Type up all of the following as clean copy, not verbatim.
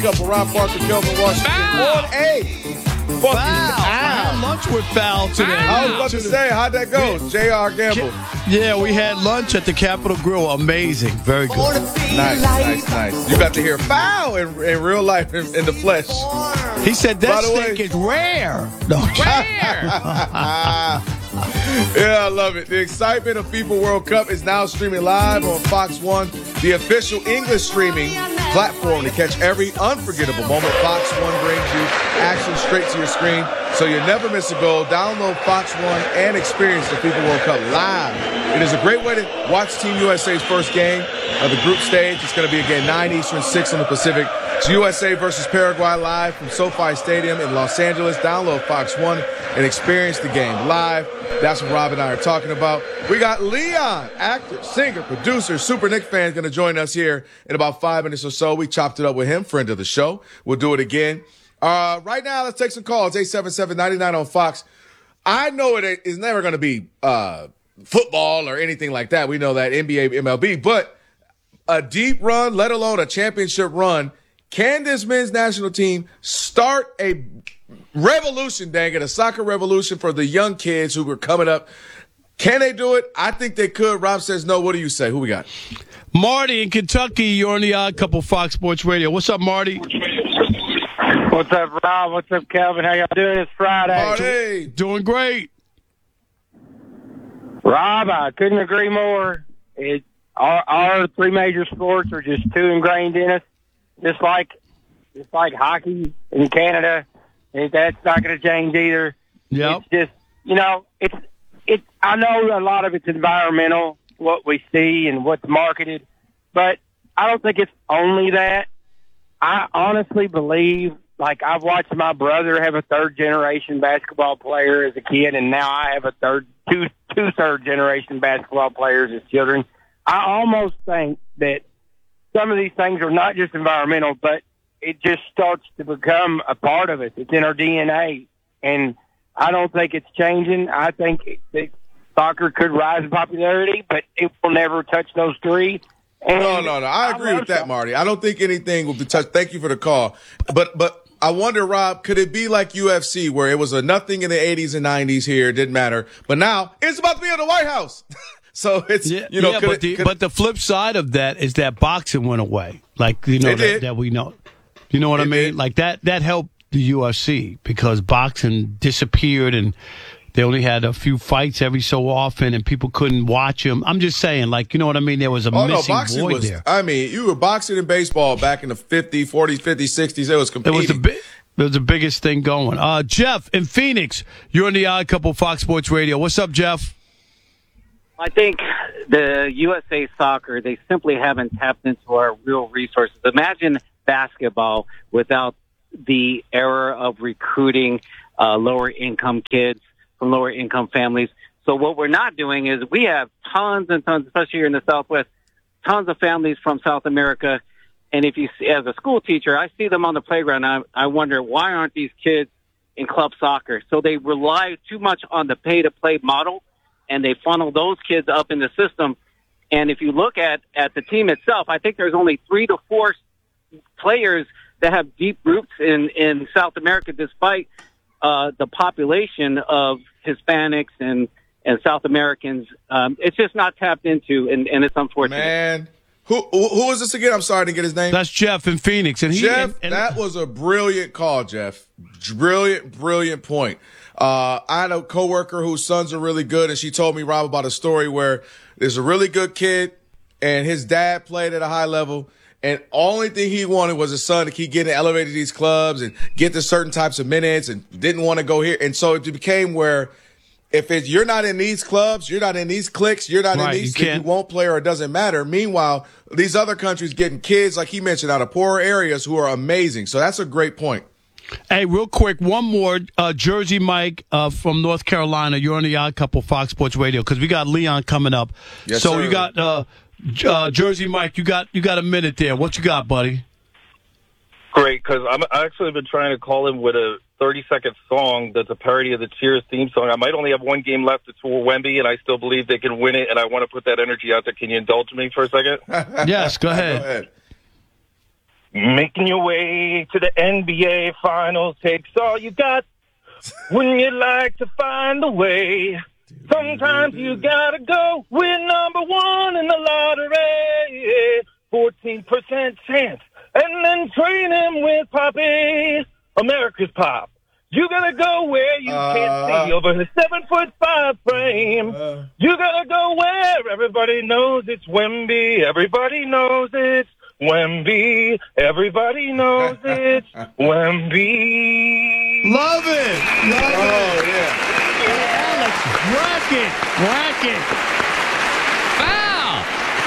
Couple Rob Parker, Kelvin Washington on A. Foul. I had lunch with Foul today. I was about to say, how'd that go? J.R. Gamble. Yeah, we had lunch at the Capitol Grill. Amazing. Very good. Nice. You got to hear Foul in real life, in the flesh. He said that steak is rare. No. Rare. Yeah, I love it. The excitement of FIFA World Cup is now streaming live on Fox One, the official English streaming platform to catch every unforgettable moment. Fox One brings you action straight to your screen, so you never miss a goal. Download Fox One and experience the FIFA World Cup live. It is a great way to watch Team USA's first game of the group stage. It's going to be again 9 Eastern, 6 on the Pacific. It's USA versus Paraguay live from SoFi Stadium in Los Angeles. Download Fox One and experience the game live. That's what Rob and I are talking about. We got Leon, actor, singer, producer, Super Nick fan, going to join us here in about 5 minutes or so. We chopped it up with him, friend of the show. We'll do it again. Right now, let's take some calls. 877-99 on Fox. I know it is never going to be football or anything like that. We know that NBA, MLB, but a deep run, let alone a championship run. Can this men's national team start a revolution, dang it, a soccer revolution for the young kids who are coming up? Can they do it? I think they could. Rob says no. What do you say? Who we got? Marty in Kentucky. You're on the Odd Couple Fox Sports Radio. What's up, Marty? What's up, Rob? What's up, Kelvin? How y'all doing? It's Friday. Marty. Doing great. Rob, I couldn't agree more. Our three major sports are just too ingrained in us. Just like hockey in Canada, that's not going to change either. Yep. It's just, it's. I know a lot of it's environmental, what we see and what's marketed, but I don't think it's only that. I honestly believe, like, I've watched my brother have a third-generation basketball player as a kid, and now I have two third-generation basketball players as children. I almost think that some of these things are not just environmental, but it just starts to become a part of us. It's in our DNA, and I don't think it's changing. I think that soccer could rise in popularity, but it will never touch those three. And No. I agree with that, Marty. I don't think anything will be touched. Thank you for the call. But I wonder, Rob, could it be like UFC where it was a nothing in the 80s and 90s here, it didn't matter, but now it's about to be in the White House. So it's, but the flip side of that is that boxing went away. Like, that we know. You know what I mean? Like that helped the UFC because boxing disappeared and they only had a few fights every so often and people couldn't watch them. I'm just saying, like, you know what I mean? There was a missing void there. I mean, you were boxing and baseball back in the 50s, 40s, 50s, 60s. It was competing. It was the biggest thing going. Jeff in Phoenix, you're on the Odd Couple Fox Sports Radio. What's up, Jeff? I think the USA Soccer, they simply haven't tapped into our real resources. Imagine basketball without the era of recruiting lower-income kids from lower-income families. So what we're not doing is we have tons and tons, especially here in the Southwest, tons of families from South America. And if you see, as a school teacher, I see them on the playground. I wonder, why aren't these kids in club soccer? So they rely too much on the pay-to-play model, and they funnel those kids up in the system. And if you look at the team itself, I think there's only 3 to 4 players that have deep roots in South America, despite the population of Hispanics and South Americans. It's just not tapped into, and it's unfortunate. Man, who is this again? I'm sorry to get his name. That's Jeff in Phoenix. And Jeff, that was a brilliant call, Jeff. Brilliant point. I had a coworker whose sons are really good, and she told me, Rob, about a story where there's a really good kid, and his dad played at a high level, and only thing he wanted was his son to keep getting elevated to these clubs and get to certain types of minutes and didn't want to go here. And so it became where you're not in these clubs, you're not in these cliques, you're not in these, you won't play or it doesn't matter. Meanwhile, these other countries getting kids, like he mentioned, out of poorer areas who are amazing. So that's a great point. Hey, real quick, one more. Jersey Mike from North Carolina. You're on the Odd Couple Fox Sports Radio because we got Leon coming up. Yes, so sir. you got Jersey Mike. You got a minute there. What you got, buddy? Great, because I actually been trying to call him with a 30-second song that's a parody of the Cheers theme song. I might only have one game left. It's for Wemby, and I still believe they can win it, and I want to put that energy out there. Can you indulge me for a second? Yes, go ahead. Making your way to the NBA Finals takes all you got. Wouldn't you like to find a way? Sometimes you gotta go. We're number one in the lottery. 14% chance. And then train him with Poppy. America's Pop. You gotta go where you can't see over his 7'5" frame. You gotta go where everybody knows it's Wemby. Everybody knows it's Wemby. Everybody knows it's Wemby. Love it. Love it. Yeah. Alex, whack it. Foul.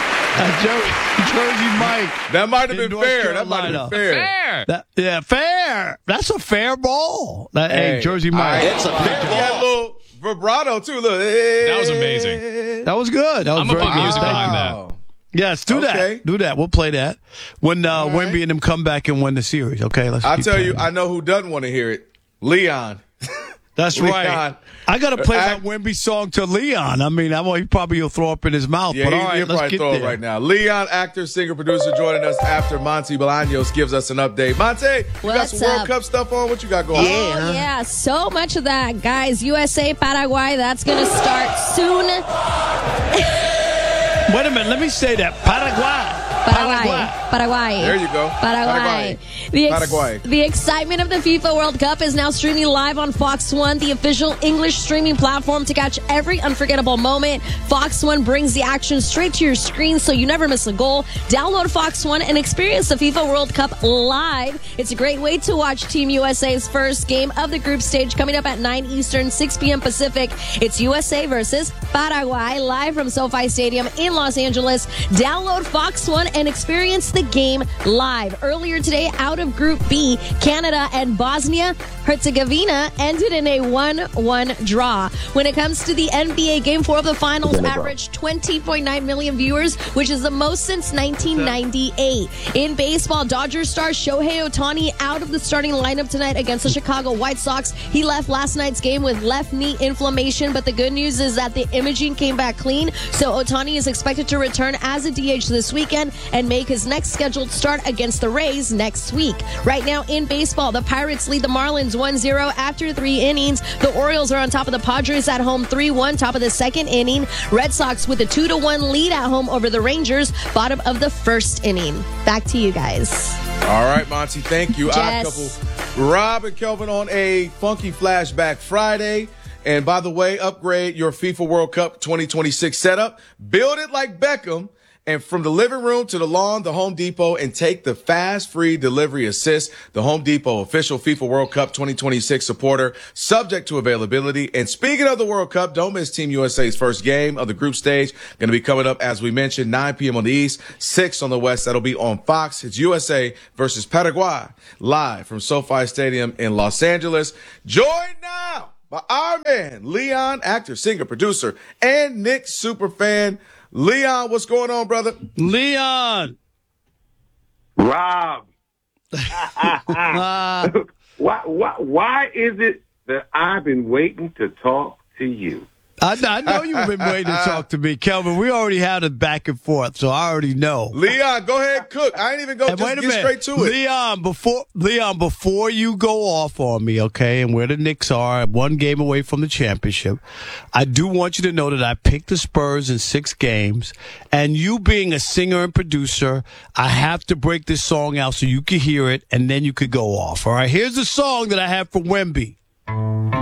Jersey Mike. That might have been North fair. Carolina. That might have been fair. Fair. That's a fair ball. Hey, Jersey Mike. It's a fair He had a ball. little vibrato, too. Look. Hey. That was amazing. That was good. That was I'm gonna very put good. music Thank behind you. that. Yes, do Okay. that. Do that. We'll play that when Wemby and them come back and win the series. Okay, let's. I'll keep tell playing you, it. I know who doesn't want to hear it. Leon. That's Leon. right. I got to play that Wemby song to Leon. I mean, he probably will throw up in his mouth. Yeah, but all right, he'll let's probably get throw there. it right now. Leon, actor, singer, producer, joining us after Monty Bolaños gives us an update. Monty, you got What's some World up? Cup stuff on? What you got going on? Oh, yeah, so much of that. Guys, USA, Paraguay, that's going to start soon. Wait a minute. Let me say that. Paraguay. Paraguay. There you go. Paraguay. Paraguay. The excitement of the FIFA World Cup is now streaming live on Fox One, the official English streaming platform to catch every unforgettable moment. Fox One brings the action straight to your screen so you never miss a goal. Download Fox One and experience the FIFA World Cup live. It's a great way to watch Team USA's first game of the group stage coming up at 9 Eastern, 6 p.m. Pacific. It's USA versus Paraguay live from SoFi Stadium in Los Angeles. Download Fox One and experience the game live. Earlier today, out of Group B, Canada and Bosnia-Herzegovina ended in a 1-1 draw. When it comes to the NBA Game 4 of the Finals, averaged 20.9 million viewers, which is the most since 1998. In baseball, Dodgers star Shohei Ohtani out of the starting lineup tonight against the Chicago White Sox. He left last night's game with left knee inflammation, but the good news is that the imaging came back clean, so Ohtani is expected to return as a DH this weekend and make his next scheduled start against the Rays next week. Right now in baseball, the Pirates lead the Marlins 1-0 after 3 innings. The Orioles are on top of the Padres at home 3-1, top of the second inning. Red Sox with a 2-1 lead at home over the Rangers, bottom of the first inning. Back to you guys. All right, Monty, thank you. Odd Jess. Couple. Rob and Kelvin on a funky flashback Friday. And by the way, upgrade your FIFA World Cup 2026 setup. Build it like Beckham. And from the living room to the lawn, the Home Depot, and take the fast, free delivery assist. The Home Depot, official FIFA World Cup 2026 supporter, subject to availability. And speaking of the World Cup, don't miss Team USA's first game of the group stage. Going to be coming up, as we mentioned, 9 p.m. on the East, 6 on the West. That'll be on Fox. It's USA versus Paraguay, live from SoFi Stadium in Los Angeles. Joined now by our man, Leon, actor, singer, producer, and Nick superfan. Leon, what's going on, brother? Leon. Rob, why is it that I've been waiting to talk to you? I know you've been waiting to talk to me, Kelvin. We already had it back and forth, so I already know. Leon, go ahead, cook. I ain't even go. And Just get straight to it. Leon, before you go off on me, okay, and where the Knicks are, 1 game away from the championship, I do want you to know that I picked the Spurs in 6 games, and you being a singer and producer, I have to break this song out so you can hear it, and then you could go off. All right, here's the song that I have for Wemby.